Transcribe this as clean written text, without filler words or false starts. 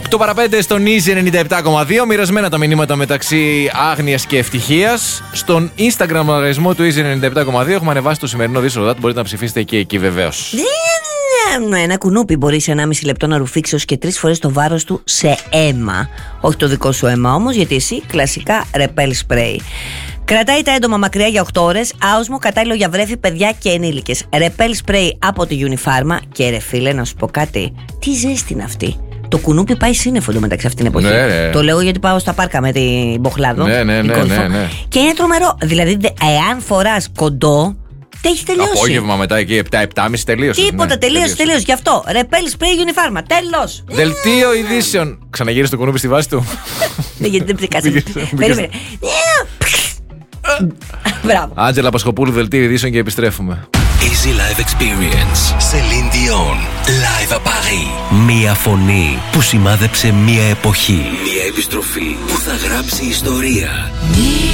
8 παρα 5 στον Easy 97,2. Μοιρασμένα τα μηνύματα μεταξύ άγνοιας και ευτυχίας. Στον Instagram λογαριασμό του Easy 97,2 έχουμε ανεβάσει το σημερινό Δίσοδάτη. Μπορείτε να ψηφίσετε και εκεί βεβαίως. Ένα κουνούπι μπορεί σε 1,5 λεπτό να ρουφήξει ως και 3 φορές το βάρος του σε αίμα. Όχι το δικό σου αίμα όμως, γιατί εσύ κλασικά Repel Spray. Κρατάει τα έντομα μακριά για 8 ώρες. Άοσμο, κατάλληλο για βρέφη, παιδιά και ενήλικες. Repel Spray από τη Unifarma. Και ρε φίλε, να σου πω κάτι. Τι ζέστη είναι αυτή. Το κουνούπι πάει σύννεφο εντωμεταξύ αυτή την εποχή. Ναι. Το λέω γιατί πάω στα πάρκα με την Μποχλάδο. Ναι. Και είναι τρομερό. Δηλαδή, εάν φοράς κοντό, έχει τελειώσει. Απόγευμα μετά εκεί 7-7.30 τελείωσε. Τίποτα, τελείωσε. Γι' αυτό. Repel Spray Unifarma. Τέλος. Δελτίο ειδήσεων. Ξαναγύρισε το κουνούπι στη βάση του. Ναι, γιατί δεν ψηκάσαι. Περίμενε. Μπράβο. Άντζελα Πασχοπούλου, δελτίο ειδήσεων και επιστρέφουμε. Easy Live Experience. Celine Dion. Live à Paris. Μία φωνή που σημάδεψε μία εποχή. Μία επιστροφή που θα γράψει ιστορία.